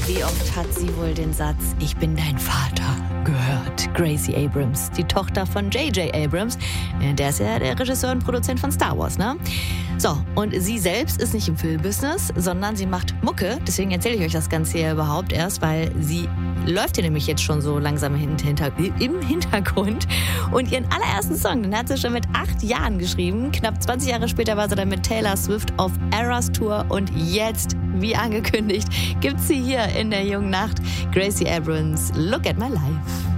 Wie oft hat sie wohl den Satz "Ich bin dein Vater" gehört? Gracie Abrams, die Tochter von J.J. Abrams. Der ist ja der Regisseur und Produzent von Star Wars, ne? So, und sie selbst ist nicht im Filmbusiness, sondern sie macht Mucke. Deswegen erzähle ich euch das Ganze hier überhaupt erst, weil sie läuft hier nämlich jetzt schon so langsam im Hintergrund. Und ihren allerersten Song, den hat sie schon mit 8 Jahren geschrieben. Knapp 20 Jahre später war sie dann mit Taylor Swift auf Eras Tour. Und jetzt, wie angekündigt, gibt's sie hier in der jungen Nacht. Gracie Abrams, Look at My Life.